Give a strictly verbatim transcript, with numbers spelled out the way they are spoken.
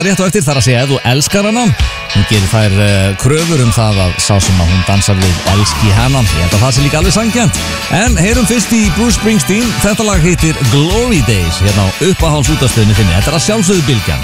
Rétt á eftir þar að segja að þú elskar hana. Hún gerir þær uh, kröfur um það að sá sem að hún dansar við elski hennan. Ég held að það sé líka alveg sanngjarnt. En heyrum fyrst í Bruce Springsteen. Þetta lag heitir Glory Days hérna á uppáhaldsútastöðinni þinni. Þetta er að sjálfsögðu Bylgjan.